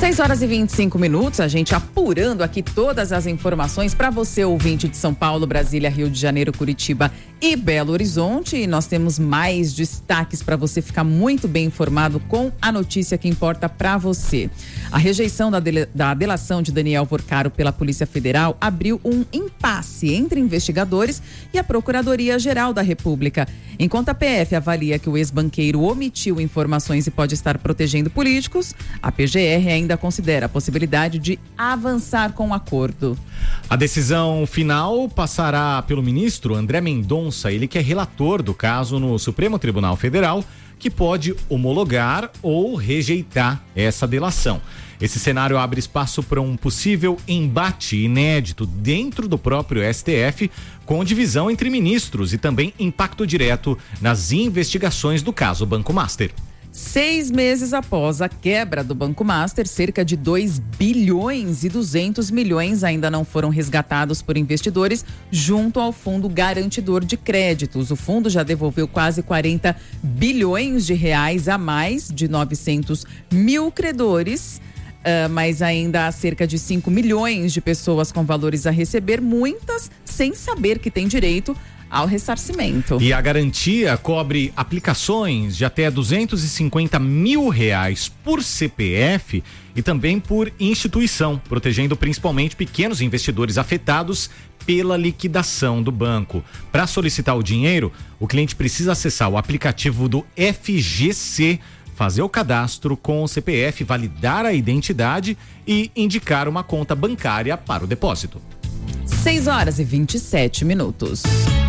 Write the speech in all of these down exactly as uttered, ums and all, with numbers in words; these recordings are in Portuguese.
seis horas e vinte e cinco minutos, a gente apurando aqui todas as informações para você, ouvinte de São Paulo, Brasília, Rio de Janeiro, Curitiba e Belo Horizonte. E nós temos mais destaques para você ficar muito bem informado com a notícia que importa para você. A rejeição da, dele, da delação de Daniel Porcaro pela Polícia Federal abriu um impasse entre investigadores e a Procuradoria-Geral da República. Enquanto a P F avalia que o ex-banqueiro omitiu informações e pode estar protegendo políticos, a P G R ainda considera a possibilidade de avançar com o acordo. A decisão final passará pelo ministro André Mendonça, ele que é relator do caso no Supremo Tribunal Federal, que pode homologar ou rejeitar essa delação. Esse cenário abre espaço para um possível embate inédito dentro do próprio S T F, com divisão entre ministros e também impacto direto nas investigações do caso Banco Master. Seis meses após a quebra do Banco Master, cerca de dois bilhões e duzentos milhões ainda não foram resgatados por investidores junto ao Fundo Garantidor de Créditos. O fundo já devolveu quase quarenta bilhões de reais a mais de novecentos mil credores. Uh, mas ainda há cerca de cinco milhões de pessoas com valores a receber, muitas sem saber que têm direito ao ressarcimento. E a garantia cobre aplicações de até duzentos e cinquenta mil reais por C P F e também por instituição, protegendo principalmente pequenos investidores afetados pela liquidação do banco. Para solicitar o dinheiro, o cliente precisa acessar o aplicativo do F G C, fazer o cadastro com o C P F, validar a identidade e indicar uma conta bancária para o depósito. seis horas e vinte e sete minutos.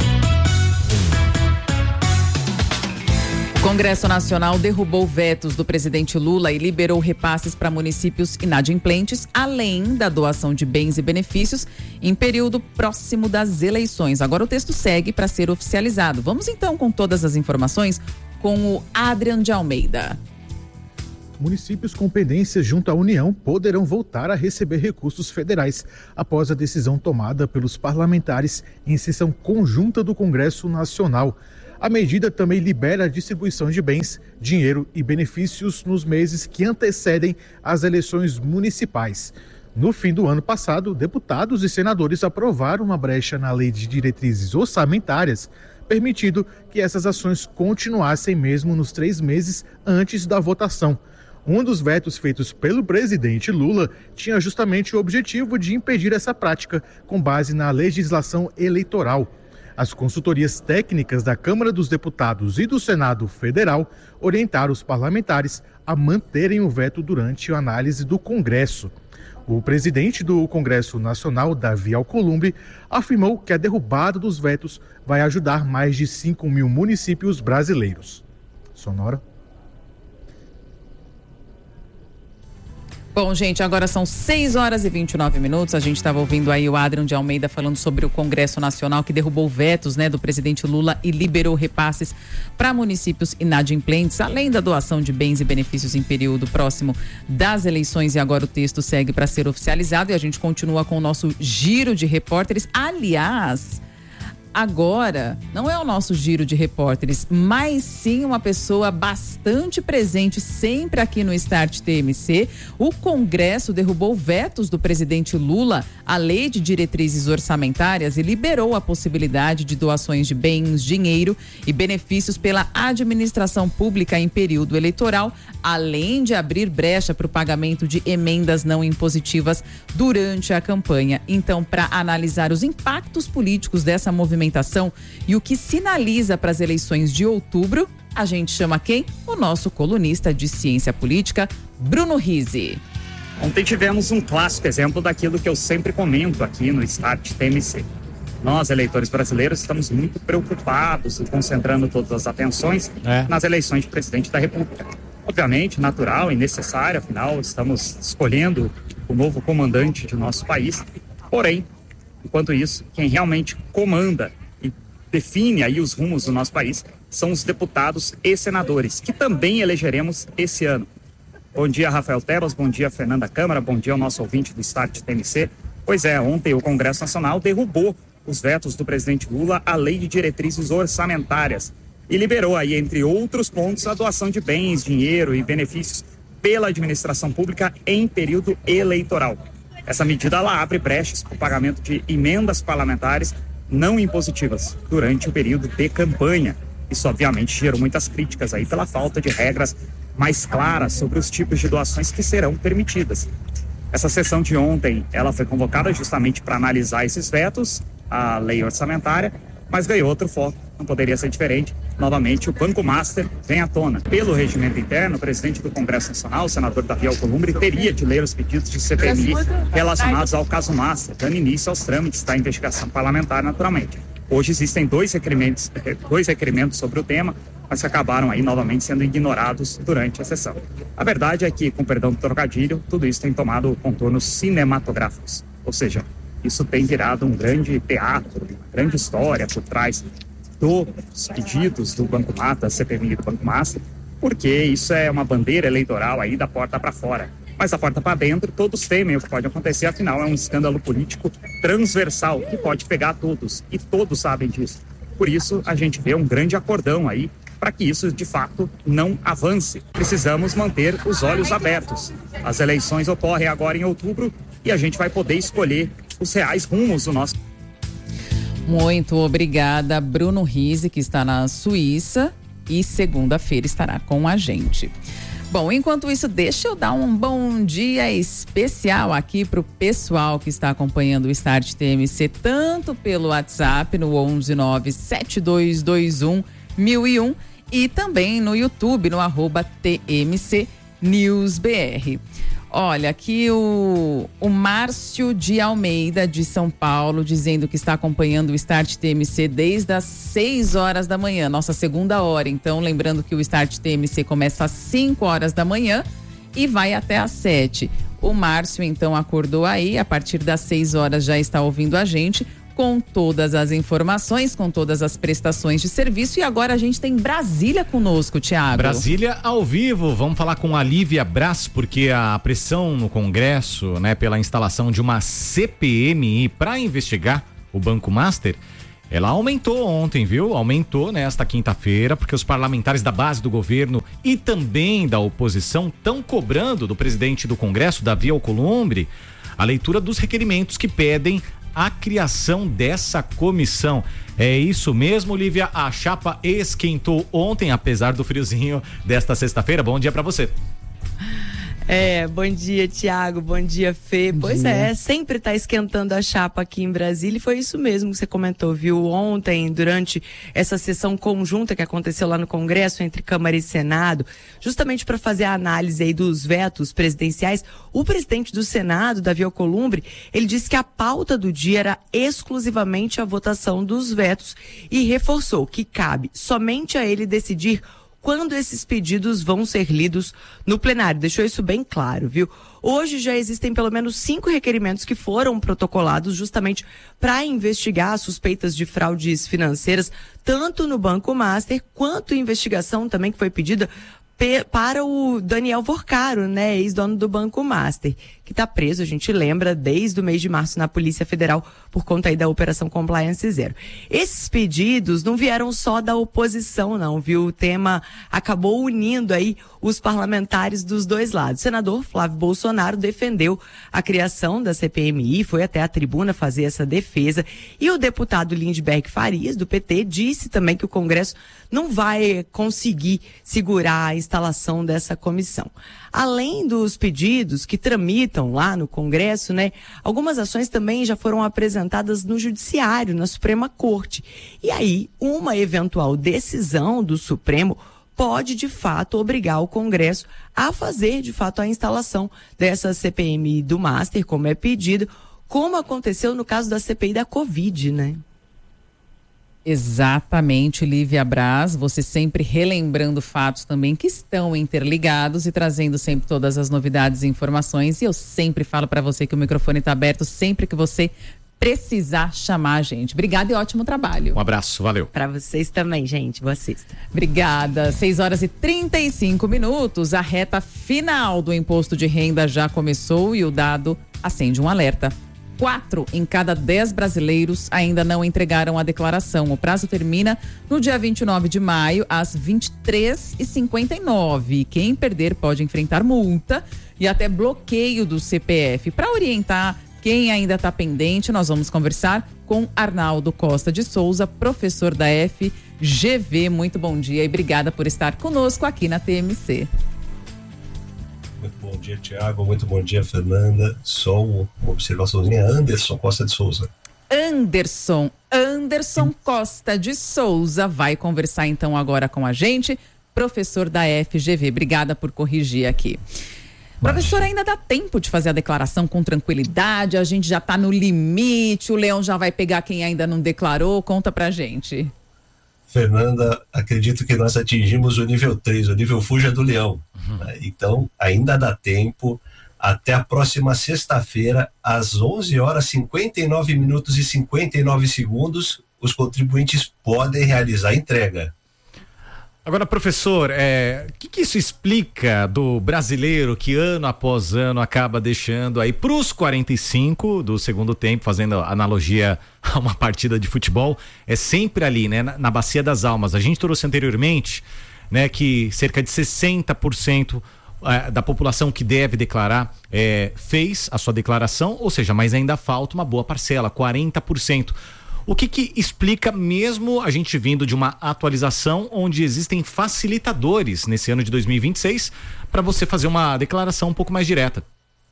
O Congresso Nacional derrubou vetos do presidente Lula e liberou repasses para municípios inadimplentes, além da doação de bens e benefícios em período próximo das eleições. Agora o texto segue para ser oficializado. Vamos então com todas as informações com o Adrian de Almeida. Municípios com pendências junto à União poderão voltar a receber recursos federais após a decisão tomada pelos parlamentares em sessão conjunta do Congresso Nacional. A medida também libera a distribuição de bens, dinheiro e benefícios nos meses que antecedem as eleições municipais. No fim do ano passado, deputados e senadores aprovaram uma brecha na Lei de Diretrizes Orçamentárias, permitindo que essas ações continuassem mesmo nos três meses antes da votação. Um dos vetos feitos pelo presidente Lula tinha justamente o objetivo de impedir essa prática com base na legislação eleitoral. As consultorias técnicas da Câmara dos Deputados e do Senado Federal orientaram os parlamentares a manterem o veto durante a análise do Congresso. O presidente do Congresso Nacional, Davi Alcolumbre, afirmou que a derrubada dos vetos vai ajudar mais de cinco mil municípios brasileiros. Sonora. Bom, gente, agora são seis horas e vinte e nove minutos. A gente estava ouvindo aí o Adrian de Almeida falando sobre o Congresso Nacional, que derrubou vetos, né, do presidente Lula e liberou repasses para municípios inadimplentes, além da doação de bens e benefícios em período próximo das eleições. E agora o texto segue para ser oficializado e a gente continua com o nosso giro de repórteres. Aliás, agora não é o nosso giro de repórteres, mas sim uma pessoa bastante presente sempre aqui no Start T M C. O Congresso derrubou vetos do presidente Lula à Lei de Diretrizes Orçamentárias e liberou a possibilidade de doações de bens, dinheiro e benefícios pela administração pública em período eleitoral, além de abrir brecha para o pagamento de emendas não impositivas durante a campanha. Então, para analisar os impactos políticos dessa movimentação e o que sinaliza para as eleições de outubro, a gente chama quem? O nosso colunista de ciência política, Bruno Rizzi. Ontem tivemos um clássico exemplo daquilo que eu sempre comento aqui no Start T M C. Nós, eleitores brasileiros, estamos muito preocupados e concentrando todas as atenções é. nas eleições de presidente da República. Obviamente, natural e necessário, afinal, estamos escolhendo o novo comandante de nosso país. Porém, enquanto isso, quem realmente comanda e define aí os rumos do nosso país são os deputados e senadores, que também elegeremos esse ano. Bom dia, Rafael Tebas, bom dia, Fernanda Câmara, bom dia ao nosso ouvinte do Start T M C. Pois é, ontem o Congresso Nacional derrubou os vetos do presidente Lula à Lei de Diretrizes Orçamentárias e liberou aí, entre outros pontos, a doação de bens, dinheiro e benefícios pela administração pública em período eleitoral. Essa medida ela abre brechas para o pagamento de emendas parlamentares não impositivas durante o período de campanha. Isso obviamente gerou muitas críticas aí pela falta de regras mais claras sobre os tipos de doações que serão permitidas. Essa sessão de ontem, ela foi convocada justamente para analisar esses vetos, a lei orçamentária, mas ganhou outro foco, não poderia ser diferente. Novamente, o Banco Master vem à tona. Pelo regimento interno, o presidente do Congresso Nacional, o senador Davi Alcolumbre, teria de ler os pedidos de C P M I relacionados ao caso Master, dando início aos trâmites da investigação parlamentar, naturalmente. Hoje existem dois requerimentos, dois requerimentos sobre o tema, mas que acabaram aí novamente sendo ignorados durante a sessão. A verdade é que, com perdão do trocadilho, tudo isso tem tomado contornos cinematográficos. Ou seja, isso tem virado um grande teatro, uma grande história por trás dos pedidos do Banco Mata, C P M I do Banco Master, porque isso é uma bandeira eleitoral aí da porta para fora. Mas da porta para dentro, todos temem o que pode acontecer, afinal é um escândalo político transversal que pode pegar todos, e todos sabem disso. Por isso, a gente vê um grande acordão aí para que isso, de fato, não avance. Precisamos manter os olhos abertos. As eleições ocorrem agora em outubro e a gente vai poder escolher os reais rumos do nosso... Muito obrigada, Bruno Rizzi, que está na Suíça e segunda-feira estará com a gente. Bom, enquanto isso, deixa eu dar um bom dia especial aqui para o pessoal que está acompanhando o Start T M C, tanto pelo WhatsApp no onze nove sete dois dois um mil e um e também no YouTube no arroba T M C News B R. Olha, aqui o, o Márcio de Almeida, de São Paulo, dizendo que está acompanhando o Start T M C desde as seis horas da manhã, nossa segunda hora. Então, lembrando que o Start T M C começa às cinco horas da manhã e vai até às sete. O Márcio, então, acordou aí, a partir das seis horas já está ouvindo a gente, com todas as informações, com todas as prestações de serviço. E agora a gente tem Brasília conosco, Thiago. Brasília ao vivo, vamos falar com a Lívia Braz, porque a pressão no Congresso, né, pela instalação de uma C P M I para investigar o Banco Master, ela aumentou ontem, viu? Aumentou nesta quinta-feira, porque os parlamentares da base do governo e também da oposição estão cobrando do presidente do Congresso, Davi Alcolumbre, a leitura dos requerimentos que pedem a criação dessa comissão. É isso mesmo, Lívia? A chapa esquentou ontem, apesar do friozinho desta sexta-feira. Bom dia pra você. É, bom dia, Thiago, bom dia, Fê. Bom pois dia. É, sempre tá esquentando a chapa aqui em Brasília e foi isso mesmo que você comentou, viu? Ontem, durante essa sessão conjunta que aconteceu lá no Congresso entre Câmara e Senado, justamente para fazer a análise aí dos vetos presidenciais, o presidente do Senado, Davi Alcolumbre, ele disse que a pauta do dia era exclusivamente a votação dos vetos e reforçou que cabe somente a ele decidir quando esses pedidos vão ser lidos no plenário. Deixou isso bem claro, viu? Hoje já existem pelo menos cinco requerimentos que foram protocolados justamente para investigar suspeitas de fraudes financeiras, tanto no Banco Master, quanto investigação também que foi pedida para o Daniel Vorcaro, né, ex-dono do Banco Master, que está preso, a gente lembra, desde o mês de março na Polícia Federal por conta aí da Operação Compliance Zero. Esses pedidos não vieram só da oposição, não, viu? O tema acabou unindo aí os parlamentares dos dois lados. O senador Flávio Bolsonaro defendeu a criação da C P M I, foi até a tribuna fazer essa defesa, e o deputado Lindbergh Farias, do P T, disse também que o Congresso não vai conseguir segurar a instalação dessa comissão. Além dos pedidos que tramitam lá no Congresso, né, algumas ações também já foram apresentadas no Judiciário, na Suprema Corte. E aí, uma eventual decisão do Supremo pode, de fato, obrigar o Congresso a fazer, de fato, a instalação dessa C P M I do Master, como é pedido, como aconteceu no caso da C P I da Covid, né? Exatamente, Lívia Braz, você sempre relembrando fatos também que estão interligados e trazendo sempre todas as novidades e informações. E eu sempre falo para você que o microfone está aberto sempre que você precisar chamar a gente. Obrigada e ótimo trabalho. Um abraço, valeu. Para vocês também, gente. Boa sexta. Obrigada. seis horas e trinta e cinco minutos. A reta final do imposto de renda já começou e o dado acende um alerta. Quatro em cada dez brasileiros ainda não entregaram a declaração. O prazo termina no dia vinte e nove de maio, às vinte e três e cinquenta e nove. Quem perder pode enfrentar multa e até bloqueio do C P F. Para orientar quem ainda está pendente, nós vamos conversar com Arnaldo Costa de Souza, professor da F G V. Muito bom dia e obrigada por estar conosco aqui na T M C. Muito bom dia, Tiago. Muito bom dia, Fernanda. Só uma observaçãozinha. Anderson Costa de Souza. Anderson, Anderson Costa de Souza vai conversar então agora com a gente, professor da F G V. Obrigada por corrigir aqui. Mas... Professor, ainda dá tempo de fazer a declaração com tranquilidade? A gente já está no limite, o Leão já vai pegar quem ainda não declarou? Conta pra gente. Fernanda, acredito que nós atingimos o nível três, o nível fuja do leão. Uhum. Então, ainda dá tempo. Até a próxima sexta-feira, às onze horas, cinquenta e nove minutos e cinquenta e nove segundos, os contribuintes podem realizar a entrega. Agora, professor, é, o que, que isso explica do brasileiro que ano após ano acaba deixando aí para os quarenta e cinco do segundo tempo, fazendo analogia a uma partida de futebol, é sempre ali, né, na, na bacia das almas. A gente trouxe anteriormente, né, que cerca de sessenta por cento é, da população que deve declarar é, fez a sua declaração, ou seja, mas ainda falta uma boa parcela, quarenta por cento. O que que explica, mesmo a gente vindo de uma atualização onde existem facilitadores nesse ano de dois mil e vinte e seis para você fazer uma declaração um pouco mais direta?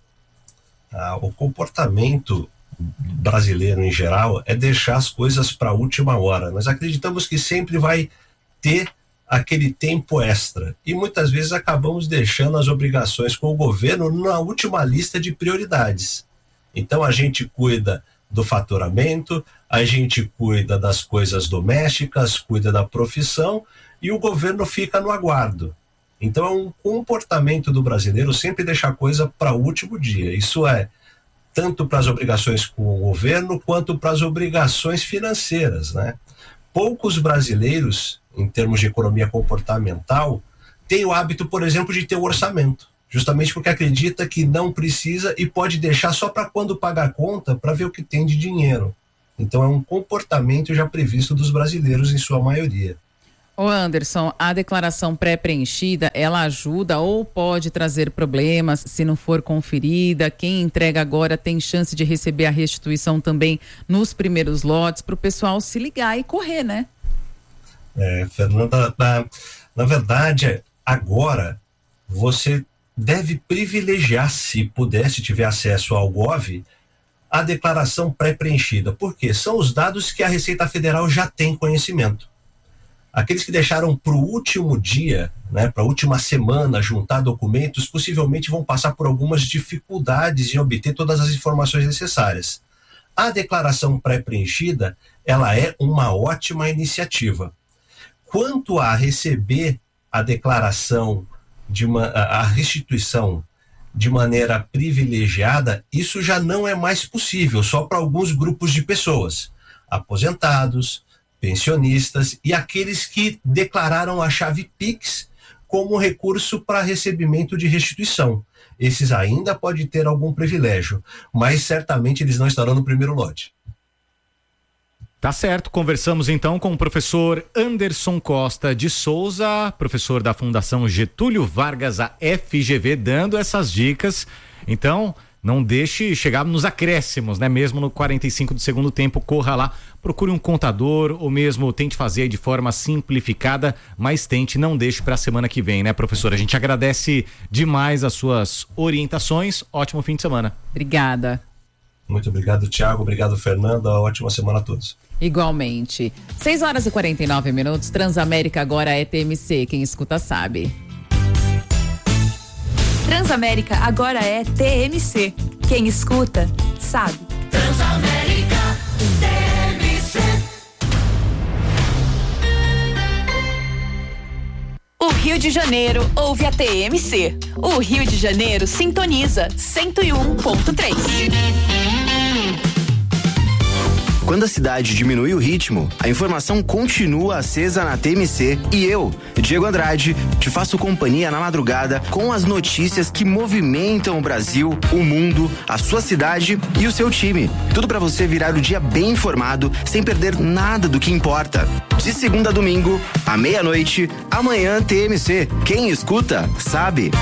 Ah, o comportamento brasileiro em geral é deixar as coisas para a última hora. Nós acreditamos que sempre vai ter aquele tempo extra e muitas vezes acabamos deixando as obrigações com o governo na última lista de prioridades. Então a gente cuida do faturamento, a gente cuida das coisas domésticas, cuida da profissão e o governo fica no aguardo. Então é um comportamento do brasileiro sempre deixar a coisa para o último dia. Isso é tanto para as obrigações com o governo quanto para as obrigações financeiras, né? Poucos brasileiros, em termos de economia comportamental, têm o hábito, por exemplo, de ter o orçamento. Justamente porque acredita que não precisa e pode deixar só para quando pagar a conta, para ver o que tem de dinheiro. Então é um comportamento já previsto dos brasileiros em sua maioria. Ô Anderson, a declaração pré-preenchida, ela ajuda ou pode trazer problemas se não for conferida? Quem entrega agora tem chance de receber a restituição também nos primeiros lotes, para o pessoal se ligar e correr, né? É, Fernanda, na, na verdade, agora você deve privilegiar, se puder, se tiver acesso ao Gov, a declaração pré-preenchida. Por quê? São os dados que a Receita Federal já tem conhecimento. Aqueles que deixaram para o último dia, né, para a última semana, juntar documentos, possivelmente vão passar por algumas dificuldades em obter todas as informações necessárias. A declaração pré-preenchida, ela é uma ótima iniciativa. Quanto a receber a declaração de uma, a restituição de maneira privilegiada, isso já não é mais possível, só para alguns grupos de pessoas, aposentados, pensionistas e aqueles que declararam a chave Pix como recurso para recebimento de restituição. Esses ainda podem ter algum privilégio, mas certamente eles não estarão no primeiro lote. Tá certo, conversamos então com o professor Anderson Costa de Souza, professor da Fundação Getúlio Vargas, a F G V, dando essas dicas. Então, não deixe chegar nos acréscimos, né? Mesmo no quarenta e cinco do segundo tempo, corra lá, procure um contador ou mesmo tente fazer de forma simplificada, mas tente, não deixe para a semana que vem, né, professor? A gente agradece demais as suas orientações. Ótimo fim de semana. Obrigada. Muito obrigado, Tiago. Obrigado, Fernanda. Ótima semana a todos. Igualmente. seis horas e quarenta e nove minutos. Transamérica agora é T M C. Quem escuta sabe. Transamérica agora é T M C. Quem escuta sabe. Transamérica T M C. O Rio de Janeiro ouve a T M C. O Rio de Janeiro sintoniza cento e um ponto três. Quando a cidade diminui o ritmo, a informação continua acesa na T M C e eu, Diego Andrade, te faço companhia na madrugada com as notícias que movimentam o Brasil, o mundo, a sua cidade e o seu time. Tudo para você virar o dia bem informado, sem perder nada do que importa. De segunda a domingo, à meia-noite, amanhã T M C. Quem escuta, sabe.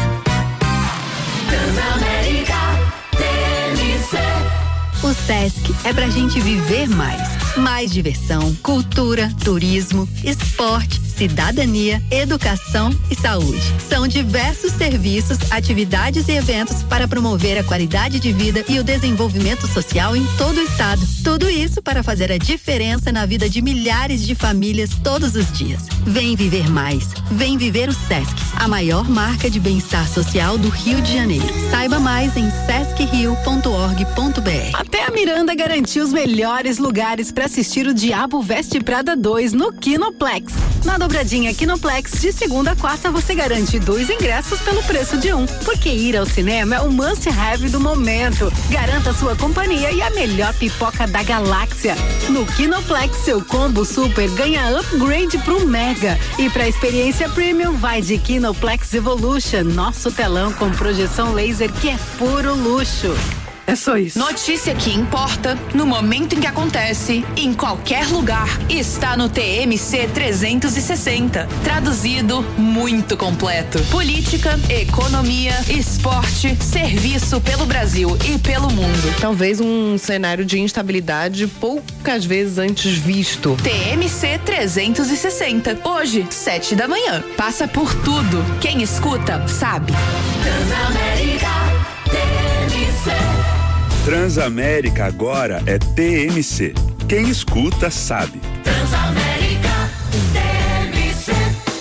Transamérica T M C. O Sesc é pra gente viver mais. Mais diversão, cultura, turismo, esporte, cidadania, educação e saúde. São diversos serviços, atividades e eventos para promover a qualidade de vida e o desenvolvimento social em todo o estado. Tudo isso para fazer a diferença na vida de milhares de famílias todos os dias. Vem viver mais. Vem viver o Sesc, a maior marca de bem-estar social do Rio de Janeiro. Saiba mais em sesc rio ponto org ponto br. Até a Miranda garantiu os melhores lugares para assistir o Diabo Veste Prada dois no Kinoplex. Na dobradinha Kinoplex, de segunda a quarta você garante dois ingressos pelo preço de um, porque ir ao cinema é o must-have do momento. Garanta sua companhia e a melhor pipoca da galáxia. No Kinoplex, seu combo super ganha upgrade pro Mega. E pra experiência premium, vai de Kinoplex Evolution, nosso telão com projeção laser que é puro luxo. É só isso. Notícia que importa, no momento em que acontece, em qualquer lugar, está no T M C trezentos e sessenta. Traduzido, muito completo. Política, economia, esporte, serviço pelo Brasil e pelo mundo. Talvez um cenário de instabilidade poucas vezes antes visto. T M C trezentos e sessenta. Hoje, sete da manhã. Passa por tudo. Quem escuta, sabe. Transamérica T M C. Transamérica agora é T M C. Quem escuta sabe. Transamérica T M C.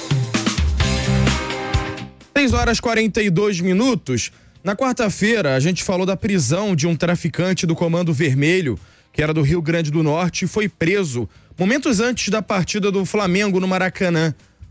seis horas e quarenta e dois minutos. Na quarta-feira, a gente falou da prisão de um traficante do Comando Vermelho, que era do Rio Grande do Norte, e foi preso momentos antes da partida do Flamengo no Maracanã.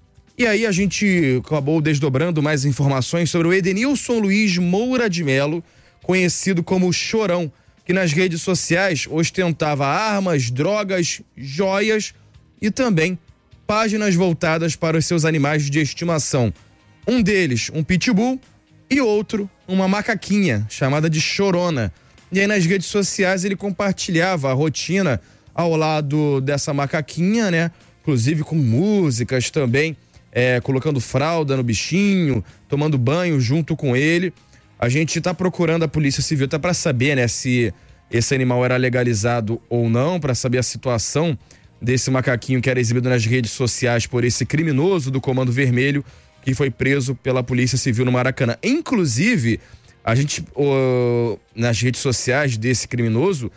E aí a gente acabou desdobrando mais informações sobre o Edenilson Luiz Moura de Melo, conhecido como Chorão, que nas redes sociais ostentava armas, drogas, joias e também páginas voltadas para os seus animais de estimação. Um deles, um pitbull, e outro, uma macaquinha, chamada de Chorona. E aí nas redes sociais ele compartilhava a rotina ao lado dessa macaquinha, né? Inclusive com músicas também, é, colocando fralda no bichinho, tomando banho junto com ele. A gente tá procurando a Polícia Civil, tá para saber, né, se esse animal era legalizado ou não, para saber a situação desse macaquinho que era exibido nas redes sociais por esse criminoso do Comando Vermelho, que foi preso pela Polícia Civil no Maracanã. Inclusive, a gente, oh, nas redes sociais desse criminoso,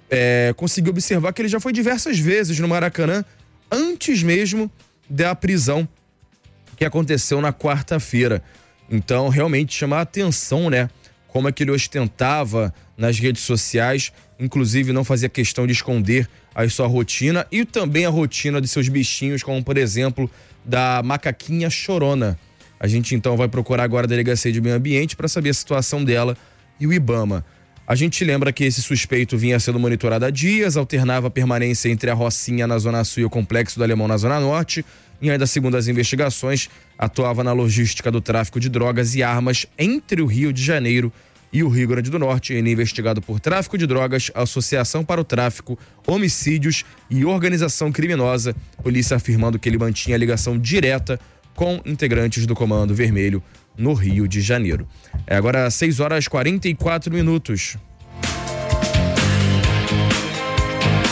é, conseguiu observar que ele já foi diversas vezes no Maracanã, antes mesmo da prisão que aconteceu na quarta-feira. Então, realmente chama a atenção, né? Como é que ele ostentava nas redes sociais, inclusive não fazia questão de esconder a sua rotina e também a rotina de seus bichinhos, como por exemplo, da macaquinha Chorona. A gente então vai procurar agora a Delegacia de Meio Ambiente para saber a situação dela e o IBAMA. A gente lembra que esse suspeito vinha sendo monitorado há dias, alternava a permanência entre a Rocinha na Zona Sul e o Complexo do Alemão na Zona Norte, e ainda segundo as investigações, atuava na logística do tráfico de drogas e armas entre o Rio de Janeiro e o Rio Grande do Norte. Ele é investigado por tráfico de drogas, associação para o tráfico, homicídios e organização criminosa. Polícia afirmando que ele mantinha ligação direta com integrantes do Comando Vermelho no Rio de Janeiro. É agora seis horas e quarenta e quatro minutos.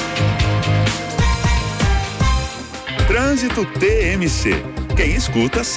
Trânsito T M C. Quem escuta sabe.